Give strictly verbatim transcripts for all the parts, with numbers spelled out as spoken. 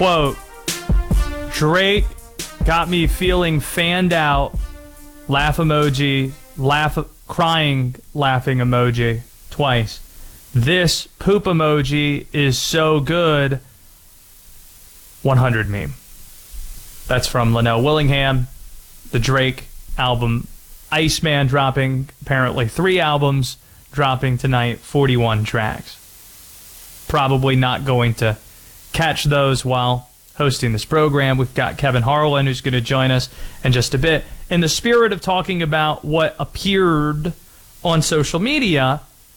Quote, Drake got me feeling fanned out. Laugh emoji. Laugh, crying, laughing emoji. Twice. This poop emoji is so good. one hundred meme. That's from Linnell Willingham. The Drake album Iceman dropping, apparently three albums dropping tonight, forty-one tracks. Probably not going to catch those while hosting this program. We've got Kevin Harlan who's going to join us in just a bit. In the spirit of talking about what appeared on social media,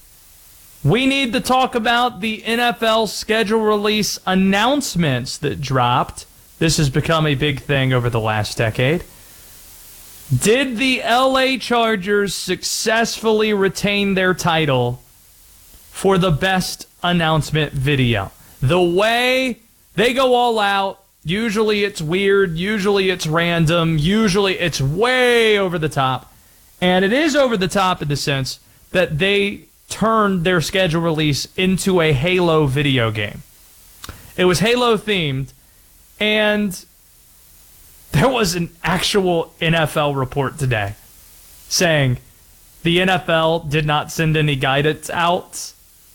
we need to talk about the N F L schedule release announcements that dropped. This has become a big thing over the last decade. Did the L A Chargers successfully retain their title for the best announcement video? The way they go all out, usually it's weird, usually it's random, usually it's way over the top. And it is over the top in the sense that they turned their schedule release into a Halo video game. It was Halo themed, and there was an actual N F L report today saying the N F L did not send any guidance out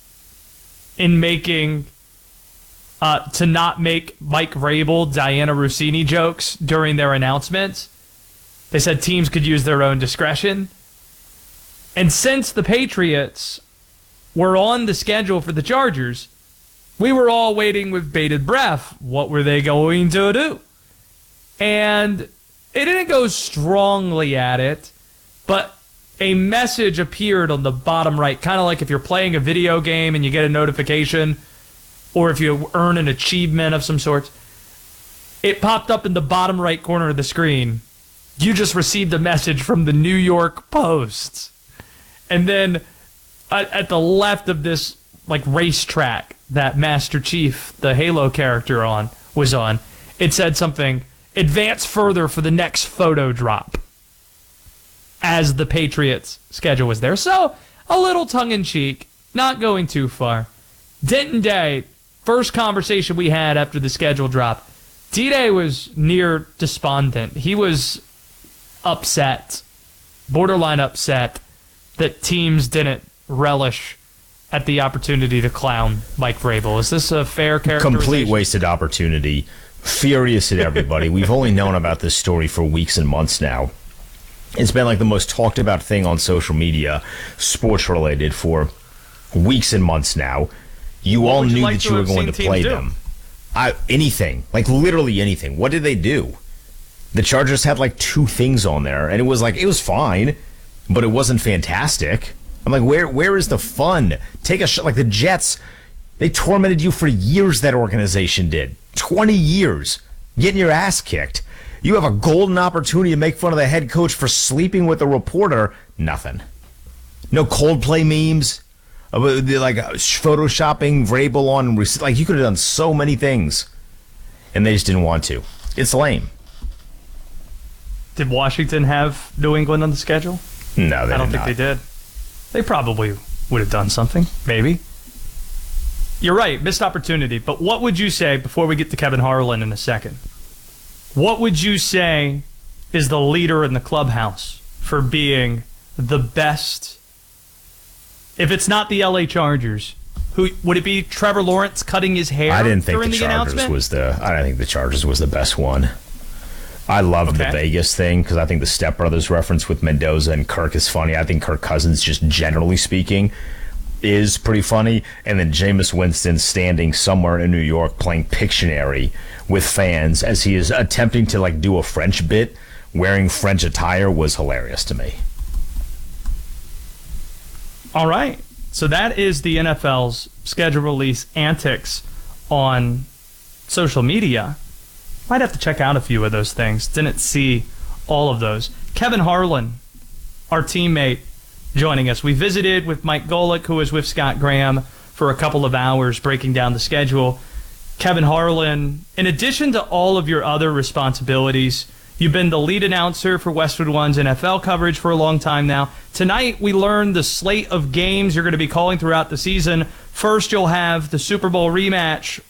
in making, uh, to not make Mike Vrabel, Diana Rossini jokes during their announcements. They said teams could use their own discretion. And since the Patriots were on the schedule for the Chargers, we were all waiting with bated breath. What were they going to do? And it didn't go strongly at it, but a message appeared on the bottom right, kind of like if you're playing a video game and you get a notification, or if you earn an achievement of some sort. It popped up in the bottom right corner of the screen. You just received a message from the New York Post. And then at the left of this like racetrack that Master Chief, the Halo character, on was on, it said something, advance further for the next photo drop, as the Patriots schedule was there. So a little tongue-in-cheek, not going too far. Denton Day, first conversation we had after the schedule drop, D-Day was near despondent. He was upset, borderline upset, that teams didn't relish at the opportunity to clown Mike Vrabel. Is this a fair characterization? Complete wasted opportunity. Furious at everybody. We've only known about this story for weeks and months now. It's been like the most talked about thing on social media, sports related, for weeks and months now. You what all you knew like that to you were going to play do? them. I, anything. Like literally anything. What did they do? The Chargers had like two things on there, and it was like, it was fine, but it wasn't fantastic. I'm like, where where is the fun? Take a shot. Like the Jets, they tormented you for years, that organization did. twenty years. Getting your ass kicked. You have a golden opportunity to make fun of the head coach for sleeping with a reporter. Nothing. No Coldplay memes. Like photoshopping Vrabel on. Like, you could have done so many things. And they just didn't want to. It's lame. Did Washington have New England on the schedule? No, they I don't did think not. they did. They probably would have done something, maybe. You're right, missed opportunity. But what would you say, before we get to Kevin Harlan in a second, what would you say is the leader in the clubhouse for being the best? If it's not the L A Chargers, who would it be? Trevor Lawrence cutting his hair I didn't think during the the, Chargers announcement? was the. I don't think the Chargers was the best one. I loved Okay. the Vegas thing because I think the Step Brothers reference with Mendoza and Kirk is funny. I think Kirk Cousins, just generally speaking, is pretty funny. And then Jameis Winston standing somewhere in New York playing Pictionary with fans as he is attempting to like do a French bit wearing French attire was hilarious to me. All right. So that is the N F L's schedule release antics on social media. Might have to check out a few of those things. Didn't see all of those. Kevin Harlan, our teammate, joining us. We visited with Mike Golick, who was with Scott Graham, for a couple of hours breaking down the schedule. Kevin Harlan, in addition to all of your other responsibilities, you've been the lead announcer for Westwood One's N F L coverage for a long time now. Tonight, we learned the slate of games you're going to be calling throughout the season. First, you'll have the Super Bowl rematch